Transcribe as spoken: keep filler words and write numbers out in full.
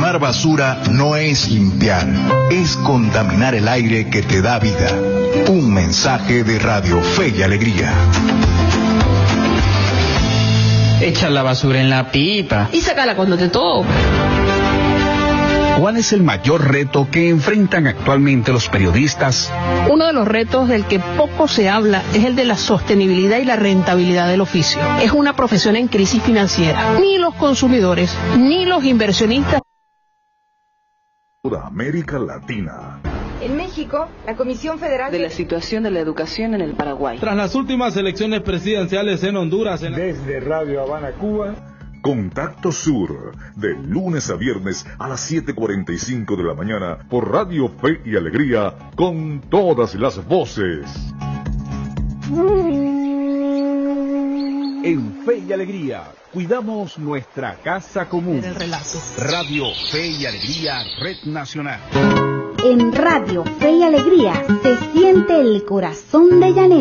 Quemar basura no es limpiar, es contaminar el aire que te da vida. Un mensaje de Radio Fe y Alegría. Echa la basura en la pipa y sácala cuando te toque. ¿Cuál es el mayor reto que enfrentan actualmente los periodistas? Uno de los retos del que poco se habla es el de la sostenibilidad y la rentabilidad del oficio. Es una profesión en crisis financiera. Ni los consumidores, ni los inversionistas. América Latina. En México, la Comisión Federal de la situación de la educación en el Paraguay. Tras las últimas elecciones presidenciales en Honduras. En la... Desde Radio Habana, Cuba. Contacto Sur, de lunes a viernes a las siete cuarenta y cinco de la mañana por Radio Fe y Alegría, con todas las voces. En Fe y Alegría, cuidamos nuestra casa común. El relato. Radio Fe y Alegría, Red Nacional. En Radio Fe y Alegría se siente el corazón de Llanera.